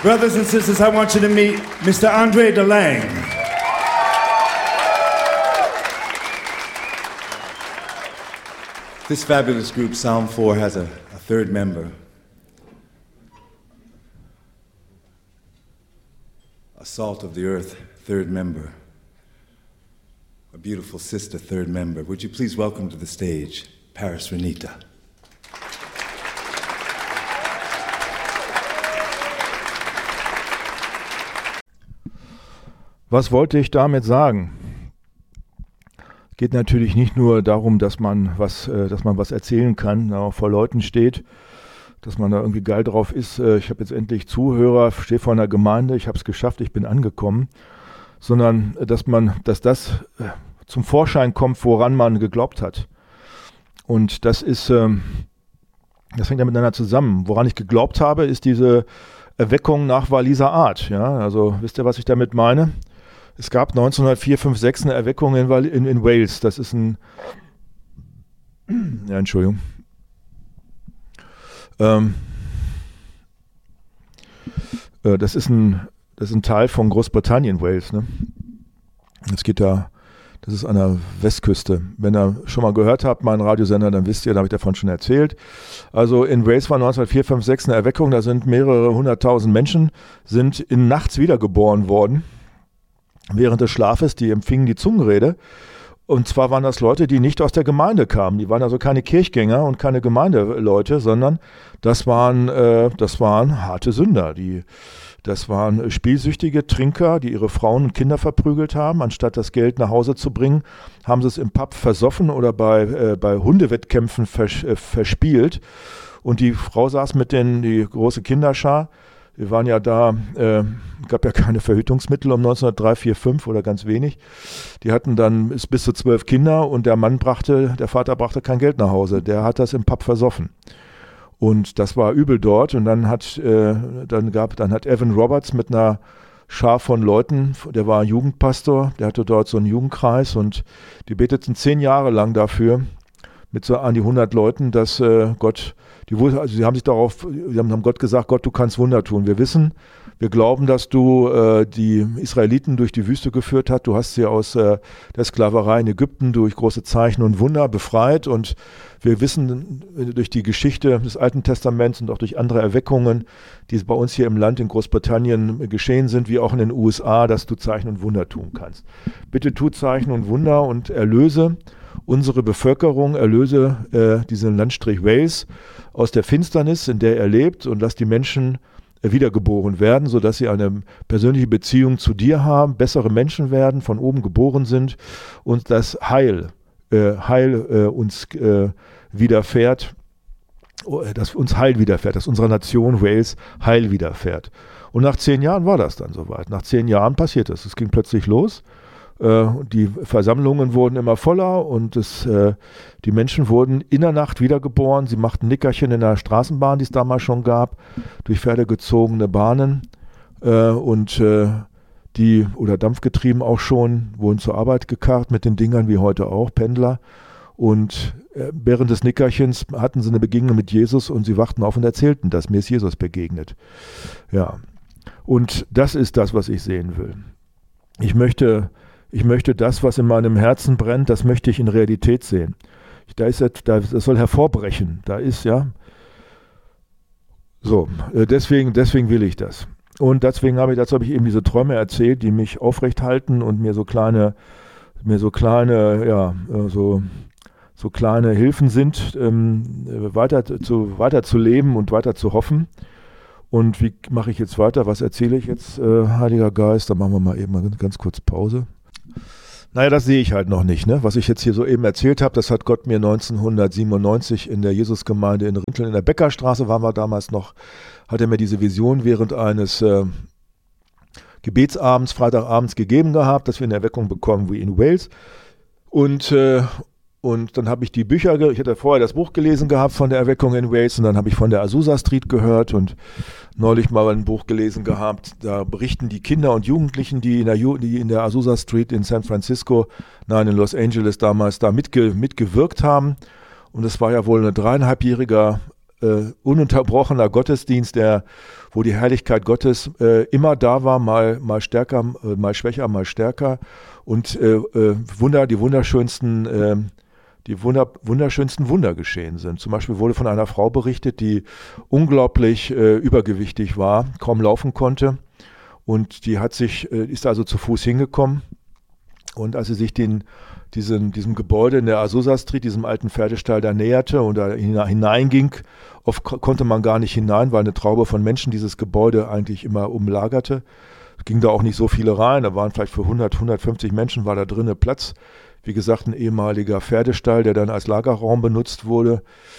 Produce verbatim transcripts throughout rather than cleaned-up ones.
Brothers and sisters, I want you to meet Mister Andre DeLange. This fabulous group, Psalm four, has a, a third member. A salt of the earth, third member. A beautiful sister, third member. Would you please welcome to the stage, Paris Renita. Was wollte ich damit sagen? Es geht natürlich nicht nur darum, dass man was, äh, dass man was erzählen kann, da auch vor Leuten steht, dass man da irgendwie geil drauf ist. Äh, ich habe jetzt endlich Zuhörer, stehe vor einer Gemeinde, ich habe es geschafft, ich bin angekommen, sondern äh, dass man, dass das äh, zum Vorschein kommt, woran man geglaubt hat. Und das ist, ähm, das hängt ja miteinander zusammen. Woran ich geglaubt habe, ist diese Erweckung nach Walliser Art. Ja, also wisst ihr, was ich damit meine? Es gab neunzehnhundertvier, fünf, sechs eine Erweckung in, in, in Wales. Das ist ein, ja, Entschuldigung. Ähm, äh, das ist ein, das ist ein Teil von Großbritannien, Wales. Ne? Es geht da, das ist an der Westküste. Wenn ihr schon mal gehört habt, meinen Radiosender, dann wisst ihr, da habe ich davon schon erzählt. Also in Wales war neunzehnhundertvier, fünf, sechs eine Erweckung. Da sind mehrere hunderttausend Menschen, sind in nachts wiedergeboren worden. Während des Schlafes, die empfingen die Zungenrede. Und zwar waren das Leute, die nicht aus der Gemeinde kamen. Die waren also keine Kirchgänger und keine Gemeindeleute, sondern das waren, äh, das waren harte Sünder. Die, das waren spielsüchtige Trinker, die ihre Frauen und Kinder verprügelt haben. Anstatt das Geld nach Hause zu bringen, haben sie es im Pub versoffen oder bei, äh, bei Hundewettkämpfen vers, äh, verspielt. Und die Frau saß mit den, die große Kinderschar. Wir waren ja da, äh, gab ja keine Verhütungsmittel um neunzehnhundertdrei, vier, fünf oder ganz wenig. Die hatten dann bis, bis zu zwölf Kinder und der Mann brachte, der Vater brachte kein Geld nach Hause. Der hat das im Pub versoffen. Und das war übel dort. Und dann hat, äh, dann gab, dann hat Evan Roberts mit einer Schar von Leuten, der war Jugendpastor, der hatte dort so einen Jugendkreis und die beteten zehn Jahre lang dafür, mit so an die hundert Leuten, dass äh, Gott, die also sie haben sich darauf, sie haben, haben Gott gesagt, Gott, du kannst Wunder tun. Wir wissen, wir glauben, dass du äh, die Israeliten durch die Wüste geführt hast. Du hast sie aus äh, der Sklaverei in Ägypten durch große Zeichen und Wunder befreit. Und wir wissen durch die Geschichte des Alten Testaments und auch durch andere Erweckungen, die bei uns hier im Land in Großbritannien geschehen sind, wie auch in den U S A, dass du Zeichen und Wunder tun kannst. Bitte tu Zeichen und Wunder und erlöse unsere Bevölkerung, erlöse äh, diesen Landstrich Wales aus der Finsternis, in der er lebt, und lass die Menschen äh, wiedergeboren werden, sodass sie eine persönliche Beziehung zu dir haben, bessere Menschen werden, von oben geboren sind und das Heil, äh, Heil äh, uns äh, widerfährt, dass uns Heil widerfährt, dass unserer Nation Wales Heil widerfährt. Und nach zehn Jahren war das dann soweit. Nach zehn Jahren passiert das. Es ging plötzlich los. Die Versammlungen wurden immer voller und es, äh, die Menschen wurden in der Nacht wiedergeboren. Sie machten Nickerchen in der Straßenbahn, die es damals schon gab, durch pferdegezogene Bahnen äh, und äh, die, oder dampfgetrieben auch schon, wurden zur Arbeit gekarrt mit den Dingern wie heute auch, Pendler. Und äh, während des Nickerchens hatten sie eine Begegnung mit Jesus und sie wachten auf und erzählten das. Mir ist Jesus begegnet. Ja, und das ist das, was ich sehen will. Ich möchte... Ich möchte das, was in meinem Herzen brennt, das möchte ich in Realität sehen. Da ist, da, das soll hervorbrechen. Da ist, ja. So, deswegen, deswegen will ich das. Und deswegen habe ich, dazu habe ich eben diese Träume erzählt, die mich aufrecht halten und mir so kleine, mir so kleine, ja, so, so kleine Hilfen sind, ähm, weiter zu, weiter zu leben und weiter zu hoffen. Und wie mache ich jetzt weiter? Was erzähle ich jetzt, äh, Heiliger Geist? Da machen wir mal eben mal ganz kurz Pause. Naja, das sehe ich halt noch nicht. Ne? Was ich jetzt hier so eben erzählt habe, das hat Gott mir neunzehnhundertsiebenundneunzig in der Jesusgemeinde in Rinteln in der Bäckerstraße, waren wir damals noch, hat er mir diese Vision während eines äh, Gebetsabends, Freitagabends gegeben gehabt, dass wir eine Erweckung bekommen wie in Wales. Und, äh, und dann habe ich die Bücher, ich hatte vorher das Buch gelesen gehabt von der Erweckung in Wales und dann habe ich von der Azusa Street gehört und neulich mal ein Buch gelesen gehabt, da berichten die Kinder und Jugendlichen, die in der, Ju- die in der Azusa Street in San Francisco, nein, in Los Angeles damals da mitge- mitgewirkt haben. Und es war ja wohl ein dreieinhalbjähriger äh, ununterbrochener Gottesdienst, der, wo die Herrlichkeit Gottes äh, immer da war, mal, mal stärker, äh, mal schwächer, mal stärker und äh, äh, Wunder, die wunderschönsten, äh, die Wunder, wunderschönsten Wunder geschehen sind. Zum Beispiel wurde von einer Frau berichtet, die unglaublich äh, übergewichtig war, kaum laufen konnte und die hat sich, äh, ist also zu Fuß hingekommen und als sie sich den Diesen, diesem Gebäude in der Azusa Street, diesem alten Pferdestall da näherte und da hineinging. Oft konnte man gar nicht hinein, weil eine Traube von Menschen dieses Gebäude eigentlich immer umlagerte. Es ging da auch nicht so viele rein, da waren vielleicht für hundert, hundertfünfzig Menschen war da drinnen Platz. Wie gesagt, ein ehemaliger Pferdestall, der dann als Lagerraum benutzt wurde.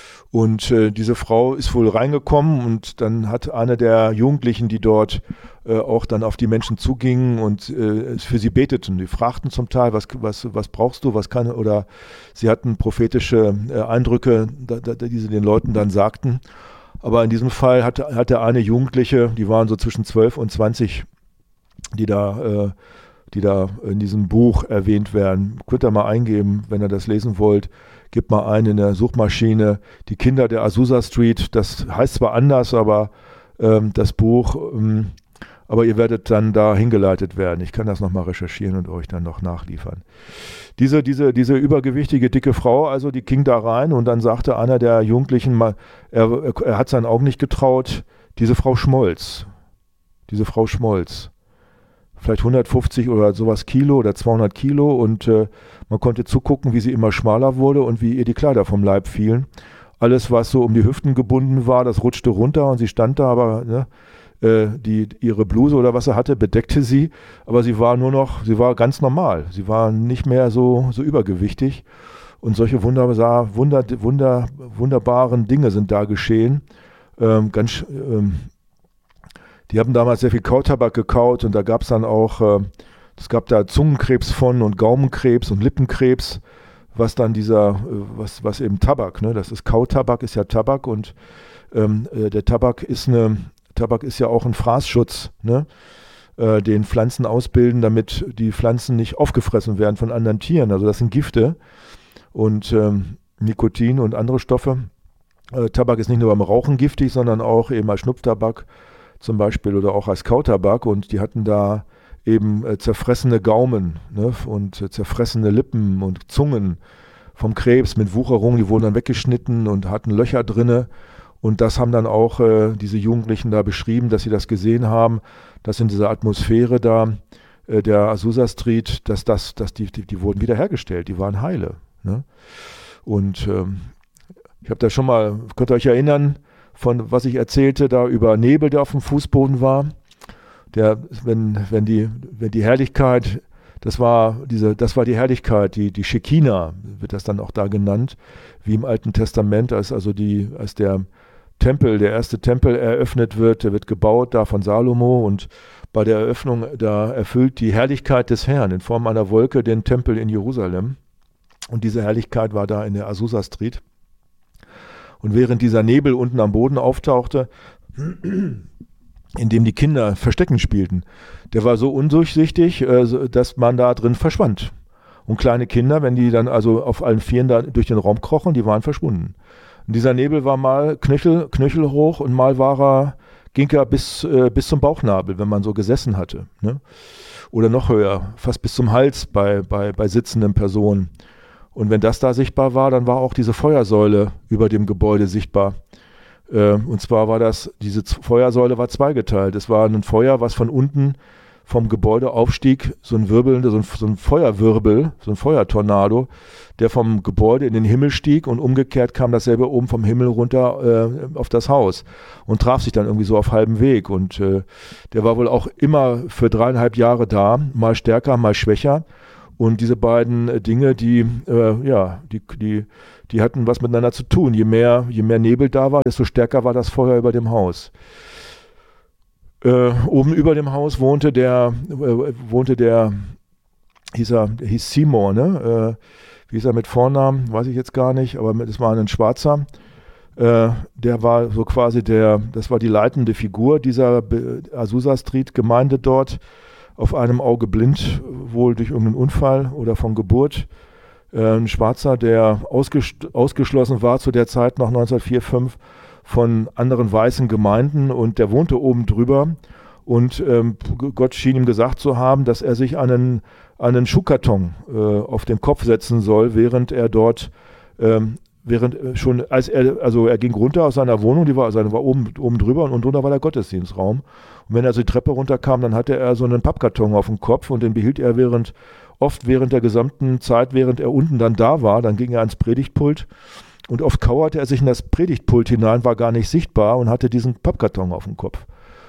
Und äh, diese Frau ist wohl reingekommen und dann hat eine der Jugendlichen, die dort äh, auch dann auf die Menschen zugingen und äh, für sie beteten. Die fragten zum Teil, was, was, was brauchst du, was kann, oder sie hatten prophetische äh, Eindrücke, da, da, die sie den Leuten dann sagten. Aber in diesem Fall hat, hat der eine Jugendliche, die waren so zwischen zwölf und zwanzig, die da, äh, die da in diesem Buch erwähnt werden. Könnt ihr mal eingeben, wenn ihr das lesen wollt. Gebt mal ein in der Suchmaschine, die Kinder der Azusa Street, das heißt zwar anders, aber ähm, das Buch, ähm, aber ihr werdet dann da hingeleitet werden. Ich kann das nochmal recherchieren und euch dann noch nachliefern. Diese, diese, diese übergewichtige, dicke Frau, also die ging da rein und dann sagte einer der Jugendlichen, mal, er, er hat seinen Augen nicht getraut, diese Frau schmolz. Diese Frau schmolz. Vielleicht hundertfünfzig oder sowas Kilo oder zweihundert Kilo und äh, man konnte zugucken, wie sie immer schmaler wurde und wie ihr die Kleider vom Leib fielen. Alles, was so um die Hüften gebunden war, das rutschte runter und sie stand da, aber ne, äh, die, ihre Bluse oder was sie hatte, bedeckte sie, aber sie war nur noch, sie war ganz normal. Sie war nicht mehr so, so übergewichtig und solche wunderbar, wunder, wunder, wunderbaren Dinge sind da geschehen. Ähm, ganz ähm, Die haben damals sehr viel Kautabak gekaut und da gab es dann auch, äh, es gab da Zungenkrebs von und Gaumenkrebs und Lippenkrebs, was dann dieser, äh, was, was eben Tabak, ne, das ist Kautabak, ist ja Tabak und ähm, äh, der Tabak ist eine, Tabak ist ja auch ein Fraßschutz, ne, äh, den Pflanzen ausbilden, damit die Pflanzen nicht aufgefressen werden von anderen Tieren. Also das sind Gifte und ähm, Nikotin und andere Stoffe. Äh, Tabak ist nicht nur beim Rauchen giftig, sondern auch eben als Schnupftabak zum Beispiel oder auch als Kautabak und die hatten da eben äh, zerfressene Gaumen, ne, und äh, zerfressene Lippen und Zungen vom Krebs mit Wucherung, die wurden dann weggeschnitten und hatten Löcher drinne und das haben dann auch äh, diese Jugendlichen da beschrieben, dass sie das gesehen haben, dass in dieser Atmosphäre da äh, der Azusa Street, dass das, dass die, die, die wurden wiederhergestellt, die waren heile, ne? Und ähm, ich habe da schon mal, könnt ihr euch erinnern, von was ich erzählte, da über Nebel, der auf dem Fußboden war. Der, wenn, wenn, die, wenn die Herrlichkeit, das war diese, das war die Herrlichkeit, die, die Shekinah, wird das dann auch da genannt, wie im Alten Testament, als also die, als der Tempel, der erste Tempel eröffnet wird, der wird gebaut da von Salomo und bei der Eröffnung, da erfüllt die Herrlichkeit des Herrn in Form einer Wolke den Tempel in Jerusalem. Und diese Herrlichkeit war da in der Azusa Street. Und während dieser Nebel unten am Boden auftauchte, in dem die Kinder Verstecken spielten, der war so undurchsichtig, dass man da drin verschwand. Und kleine Kinder, wenn die dann also auf allen Vieren da durch den Raum krochen, die waren verschwunden. Und dieser Nebel war mal Knöchel, Knöchel hoch und mal war er, ging er bis, äh, bis zum Bauchnabel, wenn man so gesessen hatte, ne? Oder noch höher, fast bis zum Hals bei, bei, bei sitzenden Personen. Und wenn das da sichtbar war, dann war auch diese Feuersäule über dem Gebäude sichtbar. Äh, und zwar war das, diese Z- Feuersäule war zweigeteilt. Es war ein Feuer, was von unten vom Gebäude aufstieg, so ein wirbelnder, so ein, so ein Feuerwirbel, so ein Feuertornado, der vom Gebäude in den Himmel stieg und umgekehrt kam dasselbe oben vom Himmel runter äh, auf das Haus und traf sich dann irgendwie so auf halbem Weg. Und äh, der war wohl auch immer für dreieinhalb Jahre da, mal stärker, mal schwächer. Und diese beiden Dinge, die, äh, ja, die, die, die hatten was miteinander zu tun. Je mehr, je mehr Nebel da war, desto stärker war das Feuer über dem Haus. Äh, oben über dem Haus wohnte der, äh, wohnte der, hieß er, hieß Seymour, ne? Äh, wie hieß er mit Vornamen, weiß ich jetzt gar nicht, aber das war ein Schwarzer. Äh, der war so quasi der, das war die leitende Figur dieser Azusa Street Gemeinde dort. Auf einem Auge blind, wohl durch irgendeinen Unfall oder von Geburt. Äh, ein Schwarzer, der ausges- ausgeschlossen war zu der Zeit, noch neunzehnhundertvier, fünf, von anderen weißen Gemeinden und der wohnte oben drüber und ähm, Gott schien ihm gesagt zu haben, dass er sich einen, einen Schuhkarton äh, auf den Kopf setzen soll, während er dort ähm, während schon, als er, also er ging runter aus seiner Wohnung, die war, also war oben, oben drüber und, und drunter war der Gottesdienstraum. Und wenn er also die Treppe runterkam, dann hatte er so einen Pappkarton auf dem Kopf und den behielt er während, oft während der gesamten Zeit, während er unten dann da war, dann ging er ans Predigtpult und oft kauerte er sich in das Predigtpult hinein, war gar nicht sichtbar und hatte diesen Pappkarton auf dem Kopf.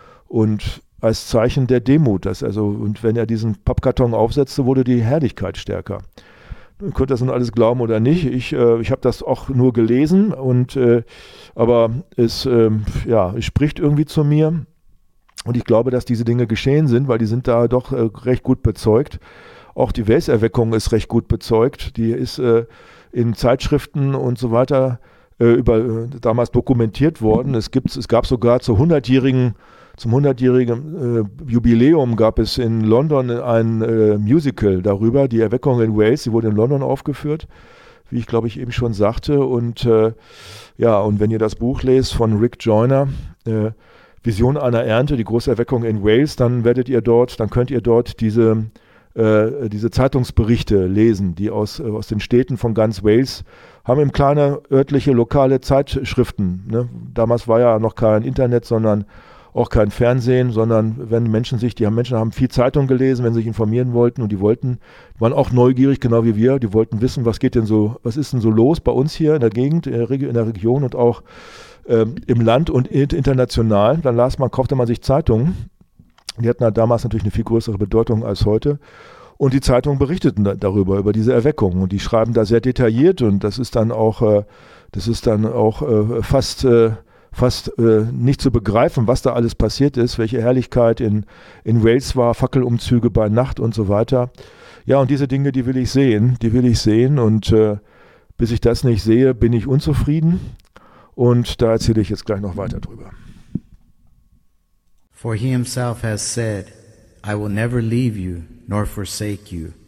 Und als Zeichen der Demut, dass also, und wenn er diesen Pappkarton aufsetzte, wurde die Herrlichkeit stärker. Ihr könnt das nun alles glauben oder nicht. Ich, äh, ich habe das auch nur gelesen, und, äh, aber es, äh, ja, es spricht irgendwie zu mir. Und ich glaube, dass diese Dinge geschehen sind, weil die sind da doch äh, recht gut bezeugt. Auch die Wales-Erweckung ist recht gut bezeugt. Die ist äh, in Zeitschriften und so weiter äh, über, äh, damals dokumentiert worden. Es, gibt, es gab sogar zur hundertjährigen Zum hundertjährigen äh, Jubiläum gab es in London ein äh, Musical darüber, die Erweckung in Wales, die wurde in London aufgeführt, wie ich glaube ich eben schon sagte. Und äh, ja, und wenn ihr das Buch lest von Rick Joyner, äh, Vision einer Ernte, die große Erweckung in Wales, dann werdet ihr dort, dann könnt ihr dort diese, äh, diese Zeitungsberichte lesen, die aus, äh, aus den Städten von ganz Wales haben eben kleine örtliche, lokale Zeitschriften. Ne? Damals war ja noch kein Internet, sondern auch kein Fernsehen, sondern wenn Menschen sich, die haben Menschen haben viel Zeitung gelesen, wenn sie sich informieren wollten, und die wollten, die waren auch neugierig, genau wie wir, die wollten wissen, was geht denn so, was ist denn so los bei uns hier in der Gegend, in der, Reg- in der Region und auch ähm, im Land und international. Dann las man, kaufte man sich Zeitungen. Die hatten halt damals natürlich eine viel größere Bedeutung als heute. Und die Zeitungen berichteten da, darüber, über diese Erweckung. Und die schreiben da sehr detailliert, und das ist dann auch, äh, das ist dann auch äh, fast äh, fast äh, nicht zu begreifen, was da alles passiert ist, welche Herrlichkeit in, in Wales war, Fackelumzüge bei Nacht und so weiter. Ja, und diese Dinge, die will ich sehen, die will ich sehen, und äh, bis ich das nicht sehe, bin ich unzufrieden, und da erzähle ich jetzt gleich noch weiter drüber. For he himself has said, I will never leave you nor forsake you.